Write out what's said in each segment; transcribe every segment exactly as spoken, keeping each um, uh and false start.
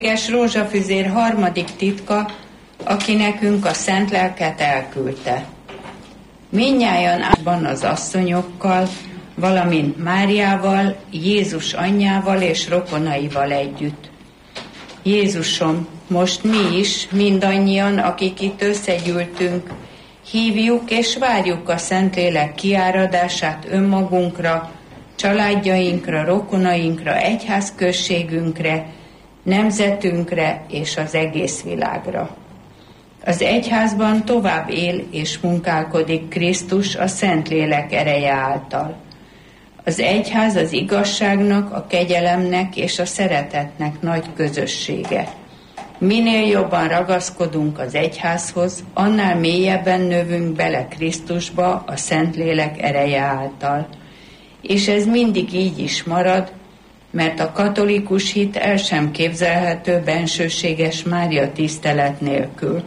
Rózsafüzér harmadik titka, aki nekünk a szent lelket elküldte. Mindnyájan átban az asszonyokkal, valamint Máriával, Jézus anyjával és rokonaival együtt. Jézusom, most mi is, mindannyian, akik itt összegyűltünk, hívjuk és várjuk a Szentlélek kiáradását önmagunkra, családjainkra, rokonainkra, egyházközségünkre, nemzetünkre és az egész világra. Az egyházban tovább él és munkálkodik Krisztus a Szentlélek ereje által. Az egyház az igazságnak, a kegyelemnek és a szeretetnek nagy közössége. Minél jobban ragaszkodunk az egyházhoz, annál mélyebben növünk bele Krisztusba a Szentlélek ereje által. És ez mindig így is marad, mert a katolikus hit el sem képzelhető bensőséges Mária tisztelet nélkül.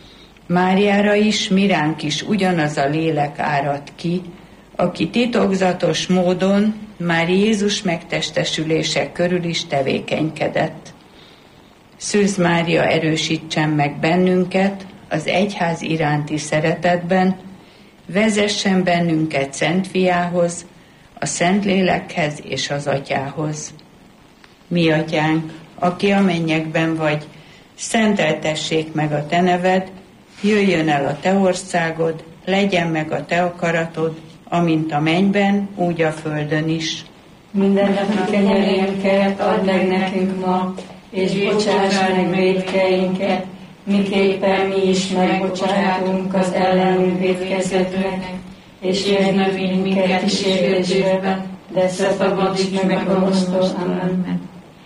Máriára is, miránk is ugyanaz a lélek árad ki, aki titokzatos módon már Jézus megtestesülése körül is tevékenykedett. Szűz Mária, erősítsen meg bennünket az egyház iránti szeretetben, vezessen bennünket Szent Fiához, a Szentlélekhez és az Atyához. Mi Atyánk, aki a mennyekben vagy, szenteltessék meg a Te neved, jöjjön el a Te országod, legyen meg a Te akaratod, amint a mennyben, úgy a földön is. Mindennapi kenyerünket add meg nekünk ma, és bocsáss meg vétkeinket, miképpen mi is megbocsátunk az ellenünk vétkezetőnek, és jöjj ne vigy minket kísértésbe, de szabadíts meg a gonosztól. Amen.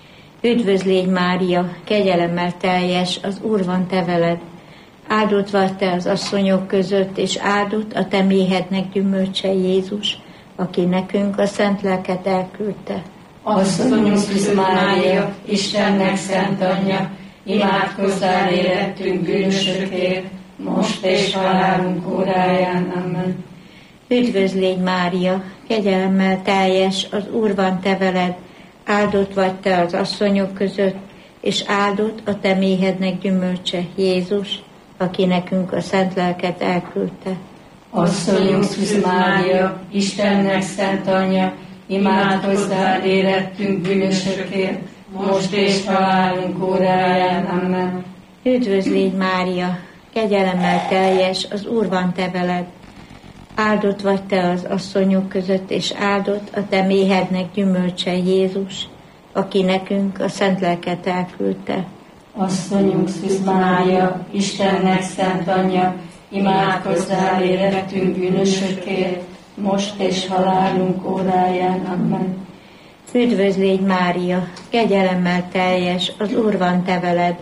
Üdvözl légy, Mária, kegyelemmel teljes, az Úr van te veled. Áldott vagy te az asszonyok között, és áldott a te méhednek gyümölcse Jézus, aki nekünk a szent lelket elküldte. Asszonyunk Szűz Mária, Istennek szent anyja, imádkozzál érettünk bűnösökért, most és halálunk óráján. Amen. Üdvözl légy, Mária, kegyelemmel teljes, az Úr van te veled. Áldott vagy te az asszonyok között, és áldott a te méhednek gyümölcse Jézus, aki nekünk a szent lelket elküldte. Asszonyunk Szűz Mária, Istennek szent anyja, imádkozzál érettünk bűnösökért, most és halálunk óráján. Amen. Üdvözl légy, Mária, kegyelemmel teljes, az Úr van te veled. Áldott vagy te az asszonyok között, és áldott a te méhednek gyümölcse Jézus, aki nekünk a szent lelket elküldte. Asszonyunk Szűz Mária, Istennek szent anyja, imádkozzál érettünk bűnösökért, most és halálunk óráján. Amen. Üdvözl légy, Mária, kegyelemmel teljes, az Úr van te veled.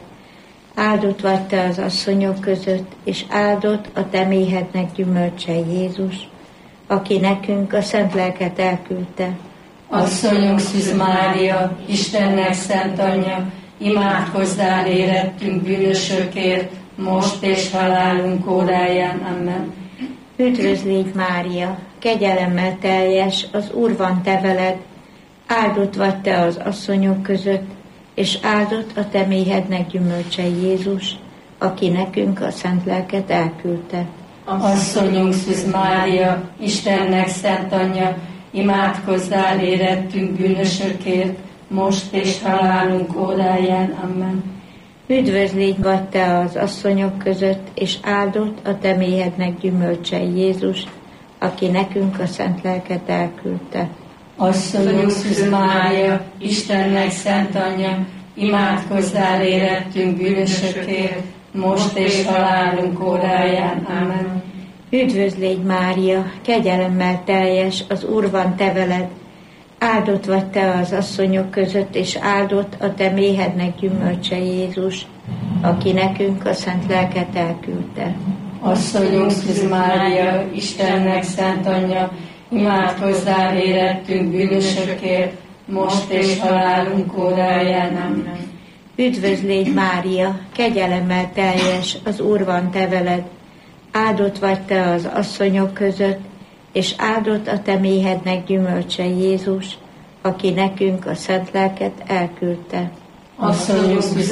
Áldott vagy te az asszonyok között, és áldott a te méhednek gyümölcse Jézus, aki nekünk a szent lelket elküldte. Asszonyunk Szűz Mária, Istennek szent anyja, imádkozzál érettünk bűnösökért, most és halálunk óráján. Amen. Üdvözl légy, Mária, kegyelemmel teljes, az Úr van te veled. Áldott vagy te az asszonyok között, és áldott a te méhednek gyümölcse Jézus, aki nekünk a szent lelket elküldte. Asszonyunk Szűz Mária, Istennek szent anyja, imádkozzál érettünk bűnösökért, most és halálunk óráján. Amen. Üdvözl légy vagy te az asszonyok között, és áldott a te méhednek gyümölcse Jézus, aki nekünk a szent lelket elküldte. Asszonyunk Szűz Mária, Istennek szent anyja, imádkozzál érettünk bűnösökért, most és halálunk óráján. Amen. Üdvözl légy, Mária, kegyelemmel teljes, az Úr van te veled. Áldott vagy te az asszonyok között, és áldott a te méhednek gyümölcse Jézus, aki nekünk a szent lelket elküldte. Asszonyunk Szűz Mária, Istennek szent anyja, imádkozzál érettünk bűnösökért, most és halálunk óráján. Amen. Üdvözl légy, Mária, kegyelemmel teljes, az Úr van te veled. Áldott vagy te az asszonyok között, és áldott a te méhednek gyümölcse Jézus, aki nekünk a szent lelket elküldte. Asszonyunk